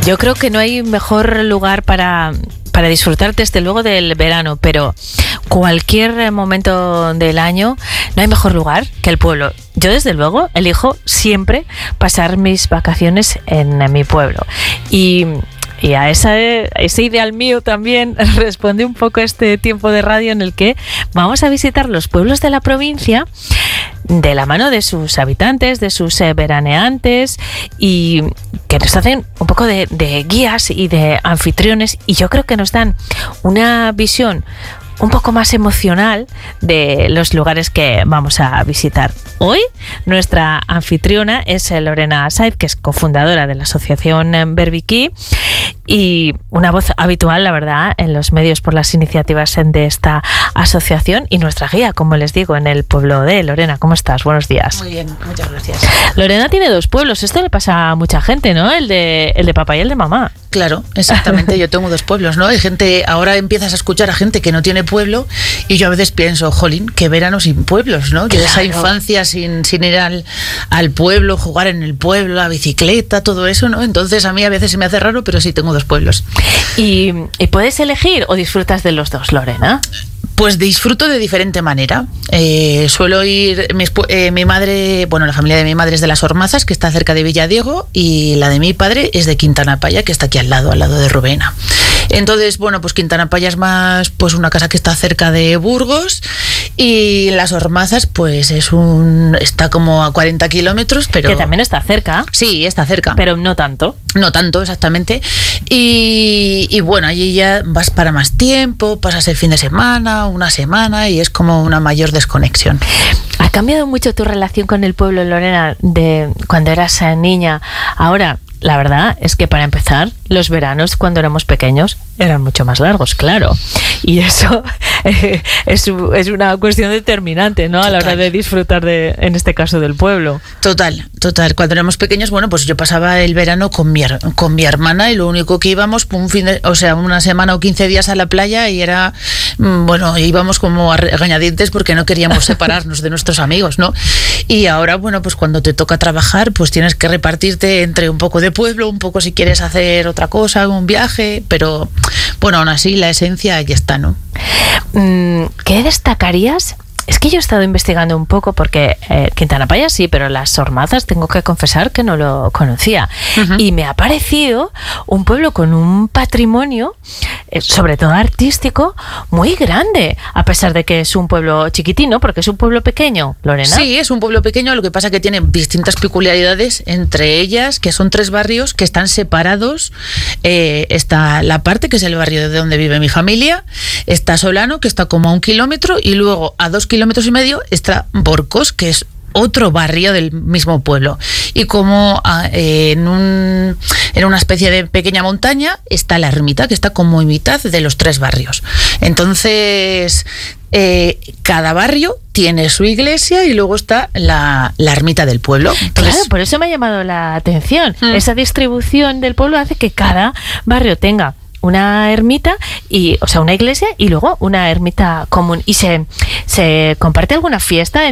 Yo creo que no hay mejor lugar para disfrutar desde luego del verano, pero cualquier momento del año no hay mejor lugar que el pueblo. Yo desde luego elijo siempre pasar mis vacaciones en mi pueblo y a ese ideal mío también responde un poco este tiempo de radio en el que vamos a visitar los pueblos de la provincia de la mano de sus habitantes, de sus veraneantes, y que nos hacen un poco de guías y de anfitriones, y yo creo que nos dan una visión un poco más emocional de los lugares que vamos a visitar. Hoy nuestra anfitriona es Lorena Saiz, que es cofundadora de la asociación Berbiquí y una voz habitual, la verdad, en los medios por las iniciativas de esta asociación, y nuestra guía, como les digo, en el pueblo de Lorena. ¿Cómo estás? Buenos días. Muy bien, muchas gracias. Lorena tiene 2 pueblos. Esto le pasa a mucha gente, ¿no? El de papá y el de mamá. Claro, exactamente. Yo tengo 2 pueblos, ¿no? Hay gente, ahora empiezas a escuchar a gente que no tiene pueblo, y yo a veces pienso, jolín, qué verano sin pueblos, ¿no? Que esa infancia sin ir al pueblo, jugar en el pueblo, la bicicleta, todo eso, ¿no? Entonces a mí a veces se me hace raro, pero sí tengo 2 pueblos. ¿Y puedes elegir o disfrutas de los 2, Lorena? Pues disfruto de diferente manera. Suelo ir, mi madre, bueno, la familia de mi madre es de Las Ormazas, que está cerca de Villadiego, y la de mi padre es de Quintana Paya, que está aquí al lado de Rubena. Entonces, bueno, pues Quintana Paya es más pues una casa que está cerca de Burgos, y Las Ormazas pues está como a 40 kilómetros, pero... Que también está cerca. Sí, está cerca. Pero no tanto. No tanto, exactamente. Y bueno, allí ya vas para más tiempo, pasas el fin de semana, una semana, y es como una mayor desconexión. ¿Ha cambiado mucho tu relación con el pueblo, Lorena, de cuando eras niña? Ahora, la verdad es que para empezar, los veranos cuando éramos pequeños eran mucho más largos, claro. Y eso es una cuestión determinante, ¿no? A la hora de disfrutar en este caso, del pueblo. Total. Cuando éramos pequeños, bueno, pues yo pasaba el verano con mi hermana, y lo único que íbamos una semana o 15 días a la playa, y era, bueno, íbamos como a regañadientes porque no queríamos separarnos de nuestros amigos, ¿no? Y ahora, bueno, pues cuando te toca trabajar, pues tienes que repartirte entre un poco de pueblo, un poco si quieres hacer otra cosa, un viaje, pero bueno, aún así la esencia ya está, ¿no? ¿Qué destacarías? Es que yo he estado investigando un poco porque Quintana Paya sí, pero Las Ormazas tengo que confesar que no lo conocía. Uh-huh. Y me ha parecido un pueblo con un patrimonio, sobre todo artístico, muy grande, a pesar de que es un pueblo chiquitino, porque es un pueblo pequeño, Lorena. Sí, es un pueblo pequeño, lo que pasa que tiene distintas peculiaridades, entre ellas que son 3 barrios que están separados. Está La Parte, que es el barrio de donde vive mi familia, está Solano, que está como a 1 kilómetro, y luego a 2,5 kilómetros está Borcos, que es otro barrio del mismo pueblo, y como en una especie de pequeña montaña está la ermita, que está como en mitad de los 3 barrios. Entonces cada barrio tiene su iglesia, y luego está la ermita del pueblo. Entonces, claro, por eso me ha llamado la atención. Esa distribución del pueblo hace que cada barrio tenga una ermita, una iglesia, y luego una ermita común. ¿Y se comparte alguna fiesta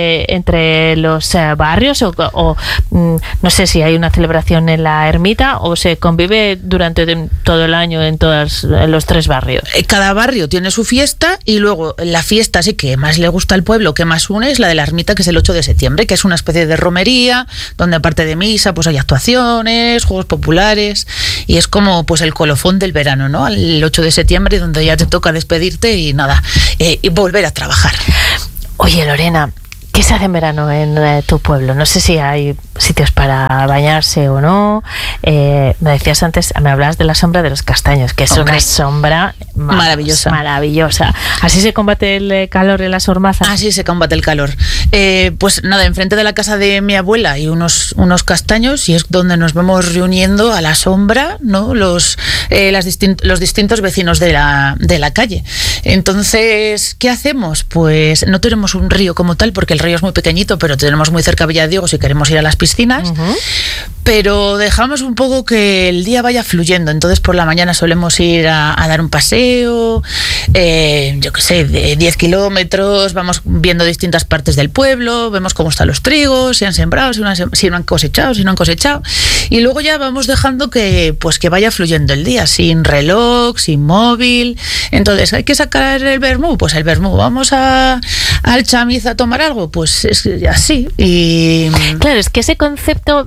entre los barrios o no sé si hay una celebración en la ermita, o se convive durante todo el año en los 3 barrios? Cada barrio tiene su fiesta, y luego la fiesta sí que más le gusta al pueblo, que más une, es la de la ermita, que es el 8 de septiembre, que es una especie de romería donde, aparte de misa, pues hay actuaciones, juegos populares, y es como pues el colofón del verano, ¿no? El 8 de septiembre, donde ya te toca despedirte y nada, y volver a trabajar. Oye, Lorena, ¿qué se hace en verano en tu pueblo? No sé si hay sitios para bañarse o no. Me decías antes, me hablabas de la sombra de los castaños, que es una sombra maravillosa. ¿Así se combate el calor en Las Ormazas? Así se combate el calor. Pues nada, enfrente de la casa de mi abuela hay unos castaños, y es donde nos vamos reuniendo a la sombra, ¿no? Los distintos vecinos de la calle. Entonces, ¿qué hacemos? Pues no tenemos un río como tal, porque el río es muy pequeñito, pero tenemos muy cerca Villadiego si queremos ir a las piscinas. Pero dejamos un poco que el día vaya fluyendo. Entonces por la mañana solemos ir a dar un paseo, yo qué sé, de 10 kilómetros, vamos viendo distintas partes del pueblo, vemos cómo están los trigos, si han sembrado, si no han cosechado, si no han cosechado. Y luego ya vamos dejando que vaya fluyendo el día, sin reloj, sin móvil. Entonces, ¿hay que sacar el vermú? Pues el vermú. ¿Vamos al Chamiz a tomar algo? Pues es así. Y claro, es que ese concepto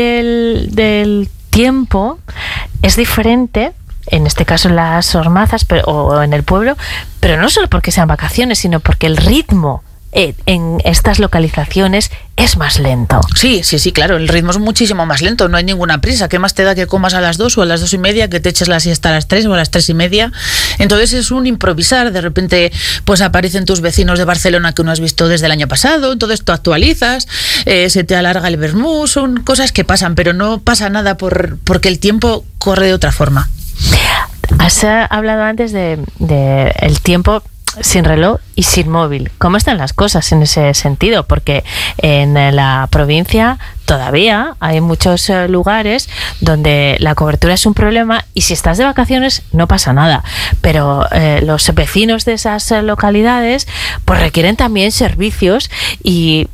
del tiempo es diferente, en este caso en las hormazas o en el pueblo, pero no solo porque sean vacaciones, sino porque el ritmo en estas localizaciones es más lento. Sí, claro, el ritmo es muchísimo más lento, no hay ninguna prisa. ¿Qué más te da que comas a las 2 o a las 2:30, que te eches la siesta a las 3 o a las 3:30? Entonces es un improvisar, de repente pues aparecen tus vecinos de Barcelona que no has visto desde el año pasado, entonces tú actualizas, se te alarga el vermú, son cosas que pasan, pero no pasa nada porque el tiempo corre de otra forma. Has hablado antes de el tiempo sin reloj y sin móvil. ¿Cómo están las cosas en ese sentido? Porque en la provincia todavía hay muchos lugares donde la cobertura es un problema y si estás de vacaciones no pasa nada, pero los vecinos de esas localidades pues requieren también servicios y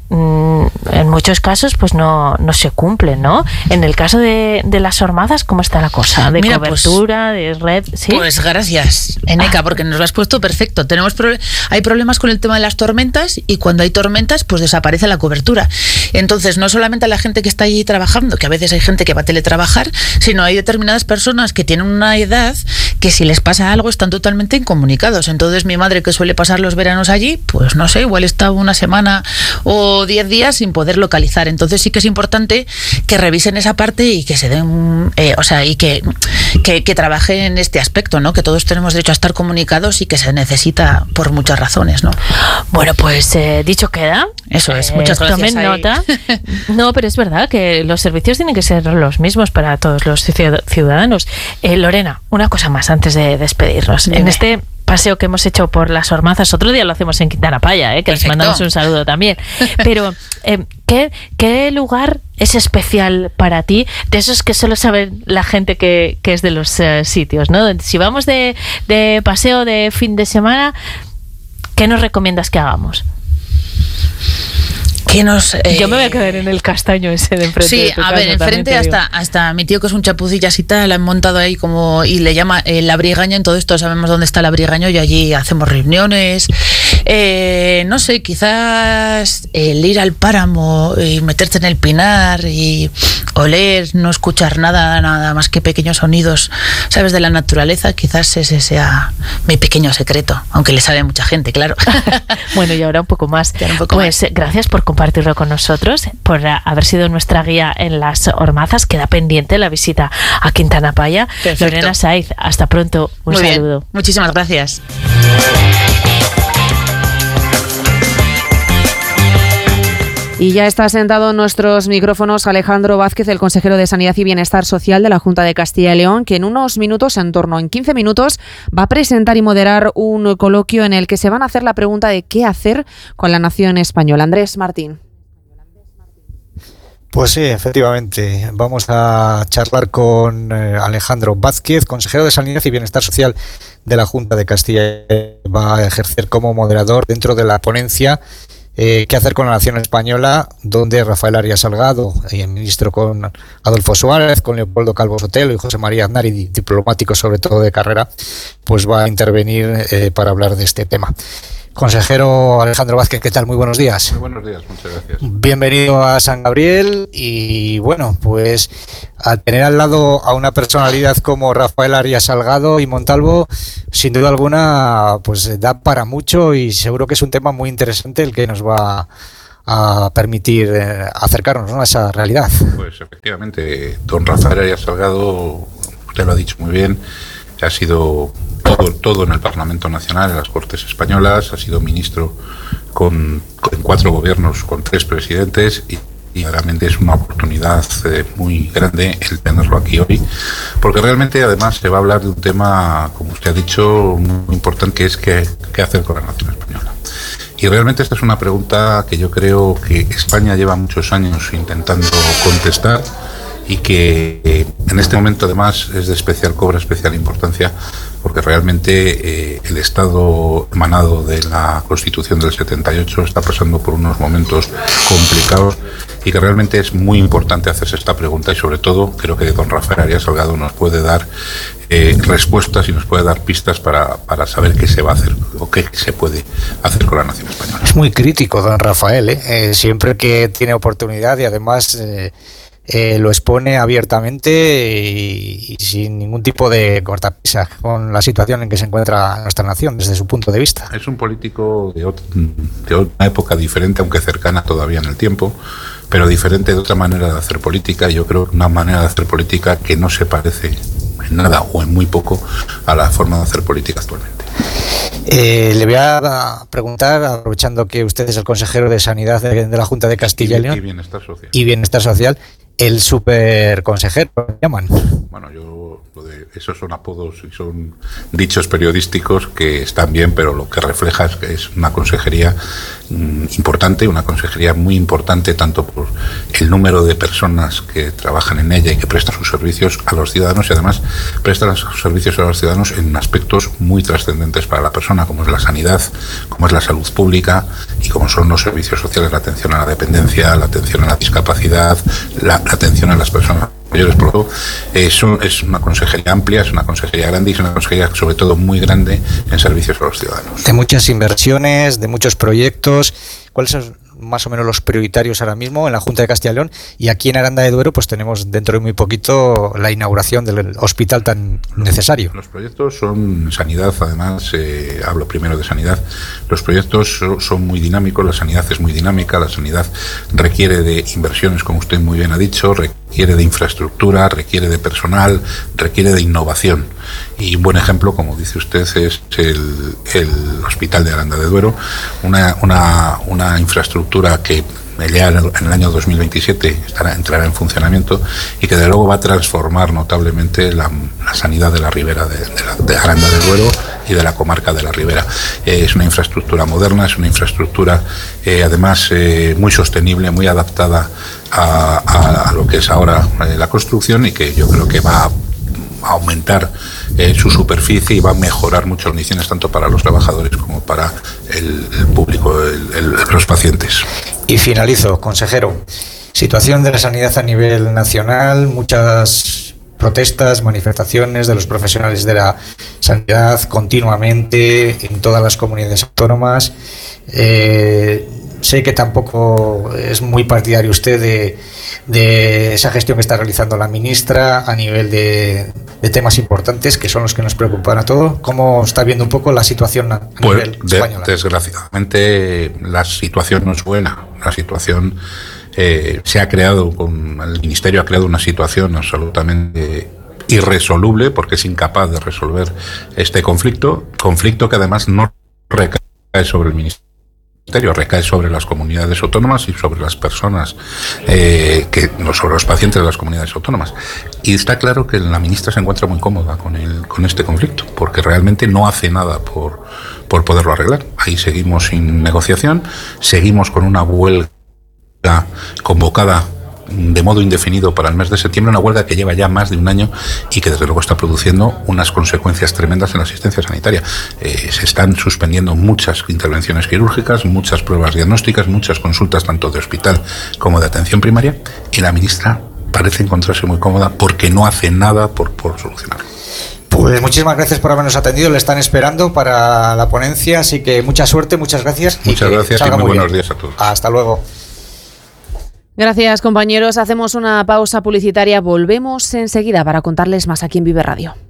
en muchos casos pues no se cumplen, ¿no? En el caso de las hormazas, ¿cómo está la cosa? ¿De cobertura, de red? ¿Sí? Pues gracias, Eneca, porque nos lo has puesto perfecto. Hay problemas con el tema de las tormentas y cuando hay tormentas pues desaparece la cobertura. Entonces no solamente a la gente que está allí trabajando, que a veces hay gente que va a teletrabajar, sino hay determinadas personas que tienen una edad que si les pasa algo están totalmente incomunicados. Entonces mi madre, que suele pasar los veranos allí, pues no sé, igual está una semana o 10 días sin poder localizar. Entonces sí que es importante que revisen esa parte y que se den, y que trabajen en este aspecto, ¿no? Que todos tenemos derecho a estar comunicados y que se necesita por muchas razones, ¿no? Bueno, pues dicho queda. Eso es, muchas gracias. Tomen nota. No, pero es verdad que los servicios tienen que ser los mismos para todos los ciudadanos. Lorena, una cosa más antes de despedirnos. Dime. En este paseo que hemos hecho por las hormazas, otro día lo hacemos en Quintana Paya, que les mandamos un saludo también. Pero, ¿qué lugar es especial para ti? De esos que solo saben la gente que es de los sitios, ¿no? Si vamos de paseo de fin de semana, ¿qué nos recomiendas que hagamos? Yo me voy a quedar en el castaño ese de enfrente. Sí, a ver, enfrente hasta mi tío, que es un chapucillas y tal, la han montado ahí como, y le llama La Brigaña. En todo esto sabemos dónde está La Brigaña y allí hacemos reuniones. No sé, quizás el ir al páramo y meterte en el pinar y oler, no escuchar nada más que pequeños sonidos, ¿sabes?, de la naturaleza. Quizás ese sea mi pequeño secreto, aunque le sabe a mucha gente, claro. Bueno, y ahora un poco más. Gracias por compartirlo con nosotros, por haber sido nuestra guía en las hormazas. Queda pendiente la visita a Quintana Paya. Perfecto. Lorena Saiz, hasta pronto. Un saludo. Bien. Muchísimas gracias. Y ya está sentado en nuestros micrófonos Alejandro Vázquez, el consejero de Sanidad y Bienestar Social de la Junta de Castilla y León, que en unos minutos, en torno en 15 minutos, va a presentar y moderar un coloquio en el que se van a hacer la pregunta de qué hacer con la nación española. Andrés Martín. Pues sí, efectivamente. Vamos a charlar con Alejandro Vázquez, consejero de Sanidad y Bienestar Social de la Junta de Castilla y León. Va a ejercer como moderador dentro de la ponencia ¿qué hacer con la nación española?, donde Rafael Arias Salgado, el ministro con Adolfo Suárez, con Leopoldo Calvo Sotelo y José María Aznar, y diplomático sobre todo de carrera, pues va a intervenir para hablar de este tema. Consejero Alejandro Vázquez, ¿qué tal? Muy buenos días. Muy buenos días, muchas gracias. Bienvenido a San Gabriel. Y bueno, pues al tener al lado a una personalidad como Rafael Arias Salgado y Montalvo, sin duda alguna, pues da para mucho, y seguro que es un tema muy interesante el que nos va a permitir acercarnos, ¿no?, a esa realidad. Pues efectivamente, don Rafael Arias Salgado, usted lo ha dicho muy bien, ha sido todo en el Parlamento Nacional, en las Cortes Españolas, ha sido ministro en 4 gobiernos, con 3 presidentes, y realmente es una oportunidad muy grande el tenerlo aquí hoy, porque realmente además se va a hablar de un tema, como usted ha dicho, muy importante, que es qué hacer con la nación española. Y realmente esta es una pregunta que yo creo que España lleva muchos años intentando contestar y que en este momento además cobra especial importancia, porque realmente el Estado emanado de la Constitución del 78 está pasando por unos momentos complicados y que realmente es muy importante hacerse esta pregunta, y sobre todo creo que don Rafael Arias Salgado nos puede dar respuestas y nos puede dar pistas para saber qué se va a hacer o qué se puede hacer con la nación española. Es muy crítico don Rafael, siempre que tiene oportunidad, y además lo expone abiertamente y sin ningún tipo de cortapisa con la situación en que se encuentra nuestra nación desde su punto de vista. Es un político de una época diferente, aunque cercana todavía en el tiempo, pero diferente, de otra manera de hacer política. Yo creo que una manera de hacer política que no se parece en nada o en muy poco a la forma de hacer política actualmente. Le voy a preguntar, aprovechando que usted es el consejero de Sanidad de la Junta de Castilla y León y Bienestar Social, el superconsejero, llaman. Bueno, esos son apodos y son dichos periodísticos que están bien, pero lo que refleja es que es una consejería importante, una consejería muy importante tanto por el número de personas que trabajan en ella y que prestan sus servicios a los ciudadanos, y además prestan sus servicios a los ciudadanos en aspectos muy trascendentes para la persona, como es la sanidad, como es la salud pública y como son los servicios sociales, la atención a la dependencia, la atención a la discapacidad, la atención a las personas mayores. Por lo tanto, es una consejería amplia, es una consejería grande y es una consejería sobre todo muy grande en servicios a los ciudadanos. De muchas inversiones, de muchos proyectos. ¿Cuáles son más o menos los prioritarios ahora mismo en la Junta de Castilla y León? Y aquí en Aranda de Duero pues tenemos dentro de muy poquito la inauguración del hospital tan necesario. Los proyectos son sanidad, además hablo primero de sanidad. Los proyectos son muy dinámicos, la sanidad es muy dinámica, la sanidad requiere de inversiones, como usted muy bien ha dicho, requiere de infraestructura, requiere de personal, requiere de innovación. Y un buen ejemplo, como dice usted, es el Hospital de Aranda de Duero, una infraestructura que ya en el año 2027 entrará en funcionamiento y que de luego va a transformar notablemente la sanidad de la ribera de Aranda de Duero y de la comarca de la Ribera. Es una infraestructura moderna, es una infraestructura además muy sostenible, muy adaptada a lo que es ahora la construcción, y que yo creo que va a aumentar su superficie y va a mejorar muchas condiciones tanto para los trabajadores como para el público, los pacientes. Y finalizo, consejero. Situación de la sanidad a nivel nacional, muchas protestas, manifestaciones de los profesionales de la sanidad continuamente en todas las comunidades autónomas. Sé que tampoco es muy partidario usted de esa gestión que está realizando la ministra a nivel de temas importantes que son los que nos preocupan a todos. ¿Cómo está viendo un poco la situación a nivel español? Desgraciadamente la situación no es buena. La situación se ha creado, el Ministerio ha creado una situación absolutamente irresoluble porque es incapaz de resolver este conflicto que además no recae sobre el Ministerio, recae sobre las comunidades autónomas y sobre las personas, sobre los pacientes de las comunidades autónomas. Y está claro que la ministra se encuentra muy cómoda con este conflicto, porque realmente no hace nada por poderlo arreglar. Ahí seguimos sin negociación, seguimos con una huelga convocada de modo indefinido para el mes de septiembre, una huelga que lleva ya más de un año y que desde luego está produciendo unas consecuencias tremendas en la asistencia sanitaria. Se están suspendiendo muchas intervenciones quirúrgicas, muchas pruebas diagnósticas, muchas consultas tanto de hospital como de atención primaria, y la ministra parece encontrarse muy cómoda porque no hace nada por solucionarlo. Pues muchísimas gracias por habernos atendido, le están esperando para la ponencia, así que mucha suerte, muchas gracias. Muchas gracias y muy buenos días a todos. Hasta luego. Gracias, compañeros. Hacemos una pausa publicitaria. Volvemos enseguida para contarles más aquí en Vive Radio.